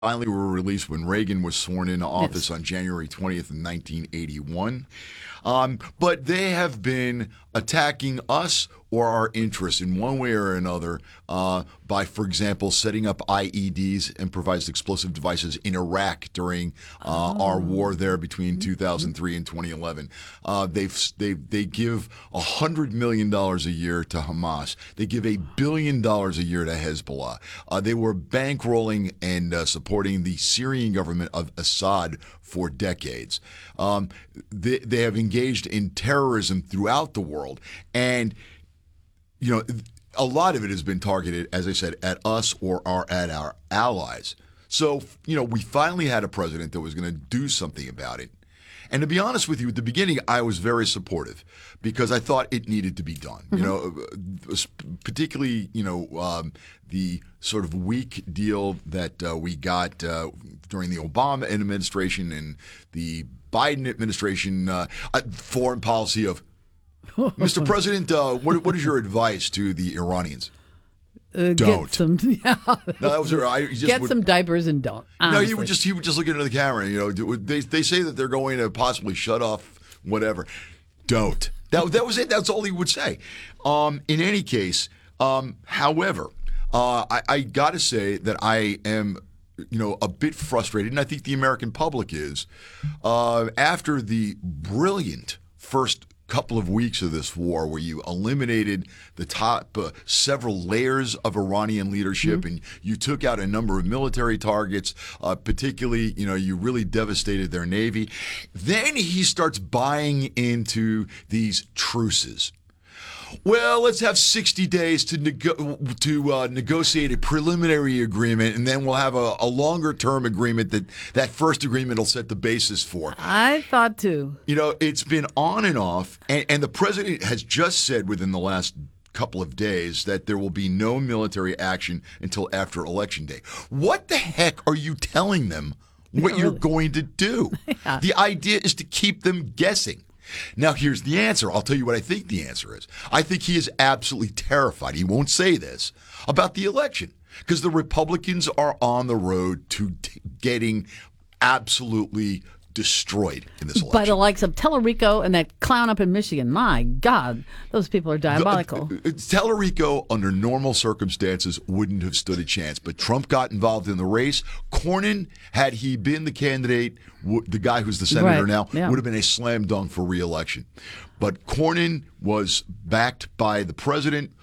finally were released when Reagan was sworn into office Yes. on January 20th in 1981. But they have been attacking us or our interests in one way or another by, for example, setting up IEDs, improvised explosive devices, in Iraq during our war there between 2003 and 2011. They give $100 million a year to Hamas. They give $1 billion a year to Hezbollah. They were bankrolling and supporting the Syrian government of Assad for decades. They have engaged in terrorism throughout the world. And a lot of it has been targeted, as I said, at us or at our allies. So, we finally had a president that was going to do something about it. And to be honest with you, at the beginning, I was very supportive because I thought it needed to be done. Particularly, the sort of weak deal that we got during the Obama administration and the Biden administration, foreign policy of, Mr. President, what is your advice to the Iranians? Don't. Get some, No, that was some diapers and don't. No, he honestly. would just look into the camera. They say that they're going to possibly shut off whatever. Don't. That was it. That's all he would say. In any case, however, I got to say that I am a bit frustrated, and I think the American public is, after the brilliant first couple of weeks of this war where you eliminated the top several layers of Iranian leadership and you took out a number of military targets, particularly, you really devastated their Navy. Then he starts buying into these truces. Well, let's have 60 days to negotiate a preliminary agreement, and then we'll have a longer-term agreement that first agreement will set the basis for. I thought too. It's been on and off, and the president has just said within the last couple of days that there will be no military action until after Election Day. What the heck are you telling them what you're going to do? Yeah. The idea is to keep them guessing. Now, here's the answer. I'll tell you what I think the answer is. I think he is absolutely terrified. He won't say this about the election because the Republicans are on the road to getting absolutely destroyed in this election. By the likes of Tellerico and that clown up in Michigan. My God, those people are diabolical. Tellerico, under normal circumstances, wouldn't have stood a chance. But Trump got involved in the race. Cornyn, had he been the candidate, the guy who's the senator now, would have been a slam dunk for re-election. But Cornyn was backed by the president.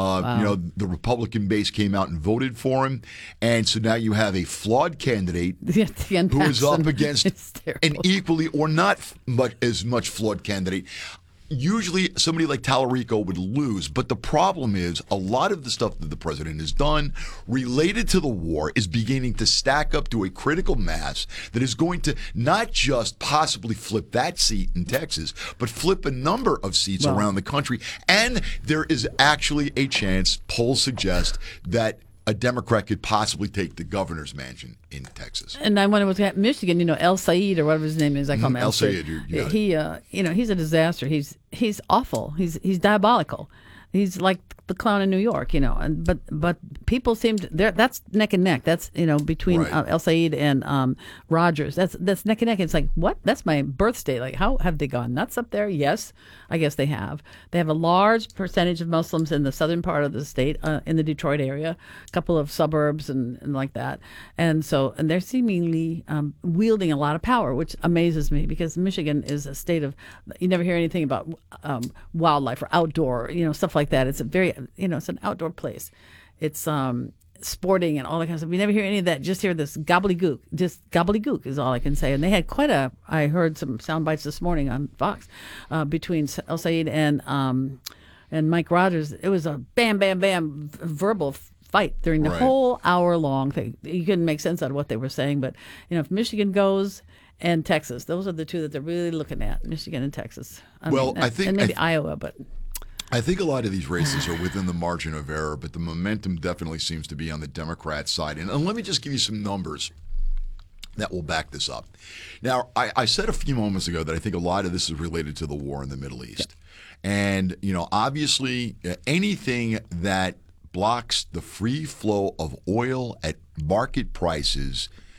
The Republican base came out and voted for him. And so now you have a flawed candidate who is up against an equally or not as much flawed candidate. Usually somebody like Tallarico would lose, but the problem is a lot of the stuff that the president has done related to the war is beginning to stack up to a critical mass that is going to not just possibly flip that seat in Texas, but flip a number of seats around the country. And there is actually a chance, polls suggest, that a Democrat could possibly take the governor's mansion in Texas. And I wonder what's at Michigan. El Said or whatever his name is. I call him El Said. He's a disaster. He's awful. He's diabolical. He's like the clown in New York, but people seem to, that's neck and neck. That's between El Said and Rogers. That's neck and neck. It's like, what? That's my birth state. Like, how have they gone nuts up there? Yes, I guess they have. They have a large percentage of Muslims in the southern part of the state, in the Detroit area, a couple of suburbs and like that, and they're seemingly wielding a lot of power, which amazes me because Michigan is a state of, you never hear anything about wildlife or outdoor, stuff like that. It's a very it's an outdoor place. It's sporting and all that kind of stuff. We never hear any of that. Just hear this gobbledygook. Just gobbledygook is all I can say. And they had I heard some sound bites this morning on Fox between El Said and Mike Rogers. It was a bam, bam, bam verbal fight during the whole hour-long thing. You couldn't make sense out of what they were saying. But, if Michigan goes and Texas, those are the two that they're really looking at, Michigan and Texas. I think maybe Iowa, but... I think a lot of these races are within the margin of error, but the momentum definitely seems to be on the Democrat side. And let me just give you some numbers that will back this up. Now, I said a few moments ago that I think a lot of this is related to the war in the Middle East. And, obviously, anything that blocks the free flow of oil at market prices